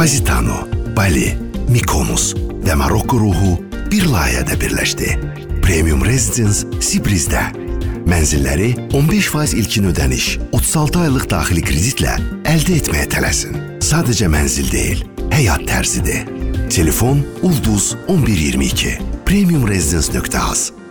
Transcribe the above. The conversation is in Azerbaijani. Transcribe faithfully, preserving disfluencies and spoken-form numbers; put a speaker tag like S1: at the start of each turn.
S1: Positano, Bali, Mykonos və Marokko ruhu bir layihədə birləşdi. Premium Residence Sibrizdə. Mənzilləri on beş faiz ilkin ödəniş, otuz altı aylıq daxili kreditlə əldə etməyə tələsin. Sadəcə mənzil deyil, həyat tərzidir. Telefon Ulduz on bir iyirmi iki. premium residence nöqtə az.